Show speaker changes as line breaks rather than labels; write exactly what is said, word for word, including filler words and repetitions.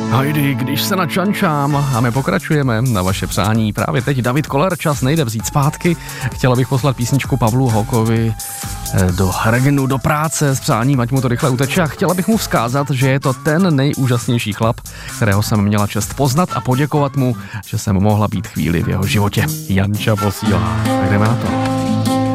Hajdy, když se načančám a my pokračujeme na vaše přání. Právě teď David Koller, Čas nejde vzít zpátky. Chtěla bych poslat písničku Pavlu Hokovi do Regenu, do práce s přáním, ať mu to rychle uteče, a chtěla bych mu vzkázat, že je to ten nejúžasnější chlap, kterého jsem měla čest poznat, a poděkovat mu, že jsem mohla být chvíli v jeho životě. Janča posílá. Tak jdeme na to.